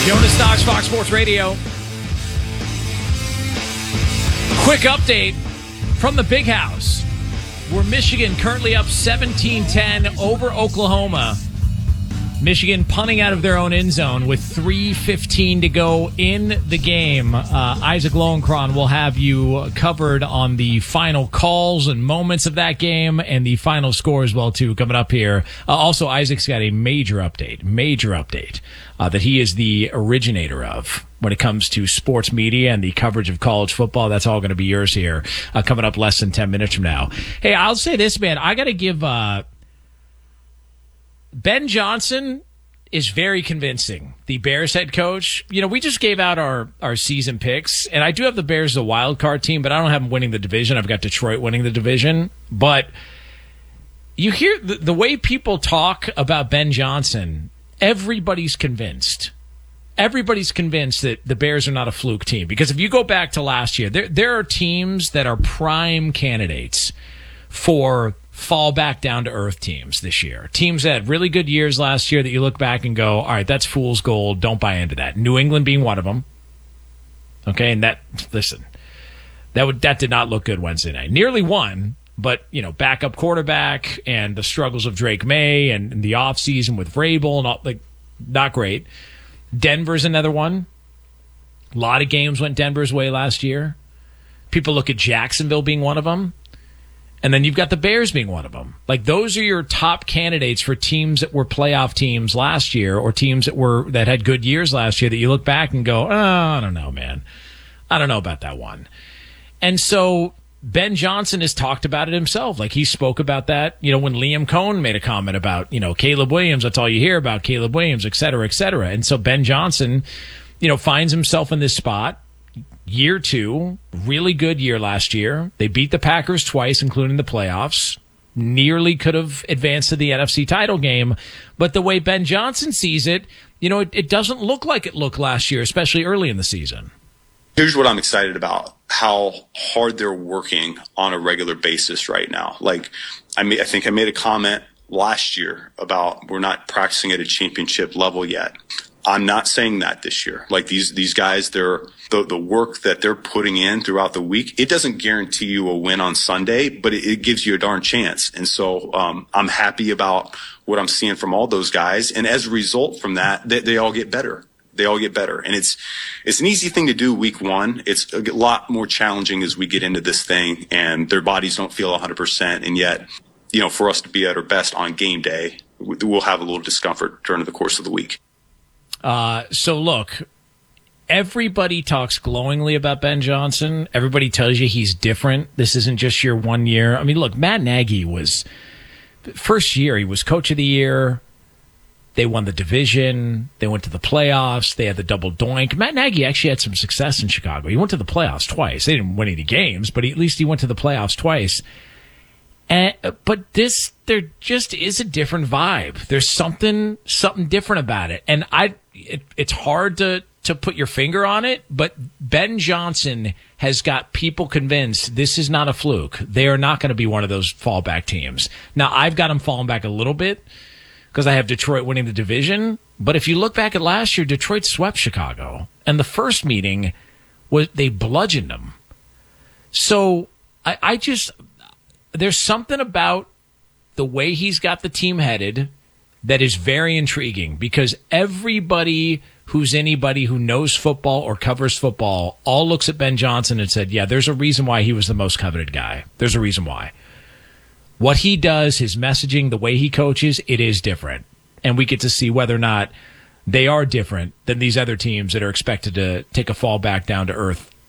Jonas Knox, Fox Sports Radio. Quick update from the Big House, where Michigan currently up 17-10 over Oklahoma. Michigan punting out of their own end zone with 3:15 to go in the game. Isaac Lowenkron will have you covered on the final calls and moments of that game and the final score as well, too, coming up here. Also, Isaac's got a major update that he is the originator of when it comes to sports media and the coverage of college football. That's all going to be yours here coming up less than 10 minutes from now. Hey, I'll say this, man. I got to give Ben Johnson is very convincing. The Bears head coach. You know, we just gave out our season picks, and I do have the Bears as a wild card team, but I don't have them winning the division. I've got Detroit winning the division. But you hear the way people talk about Ben Johnson, everybody's convinced. Everybody's convinced that the Bears are not a fluke team. Because if you go back to last year, there are teams that are prime candidates for fall back down to earth teams this year. Teams that had really good years last year that you look back and go, all right, that's fool's gold. Don't buy into that. New England being one of them. Okay, and that did not look good Wednesday night. Nearly won, but backup quarterback and the struggles of Drake May and the offseason with Vrabel and all, not great. Denver's another one. A lot of games went Denver's way last year. People look at Jacksonville being one of them. And then you've got the Bears being one of them. Those are your top candidates for teams that were playoff teams last year or teams that had good years last year that you look back and go, oh, I don't know, man. I don't know about that one. And so Ben Johnson has talked about it himself. He spoke about that, when Liam Cohn made a comment about, Caleb Williams, that's all you hear about, Caleb Williams, et cetera, et cetera. And so Ben Johnson, finds himself in this spot. Year two, really good year last year. They beat the Packers twice, including the playoffs. Nearly could have advanced to the NFC title game. But the way Ben Johnson sees it, it doesn't look like it looked last year, especially early in the season. Here's what I'm excited about, how hard they're working on a regular basis right now. I think I made a comment last year about we're not practicing at a championship level yet. I'm not saying that this year. These guys, the work that they're putting in throughout the week, it doesn't guarantee you a win on Sunday, but it gives you a darn chance. And so I'm happy about what I'm seeing from all those guys. And as a result from that, they all get better. They all get better. And it's an easy thing to do week one. It's a lot more challenging as we get into this thing and their bodies don't feel 100%. And yet, for us to be at our best on game day, we'll have a little discomfort during the course of the week. So look, everybody talks glowingly about Ben Johnson. Everybody tells you he's different. This isn't just your 1 year. I mean, look, Matt Nagy was first year. He was coach of the year. They won the division. They went to the playoffs. They had the double doink. Matt Nagy actually had some success in Chicago. He went to the playoffs twice. They didn't win any games, but at least he went to the playoffs twice. But there just is a different vibe. There's something different about it. And it's hard to put your finger on it, but Ben Johnson has got people convinced this is not a fluke. They are not going to be one of those fallback teams. Now, I've got them falling back a little bit because I have Detroit winning the division. But if you look back at last year, Detroit swept Chicago. And the first meeting, they bludgeoned them. So there's something about the way he's got the team headed that is very intriguing because everybody who's anybody who knows football or covers football all looks at Ben Johnson and said, yeah, there's a reason why he was the most coveted guy. There's a reason why. What he does, his messaging, the way he coaches, it is different. And we get to see whether or not they are different than these other teams that are expected to take a fall back down to earth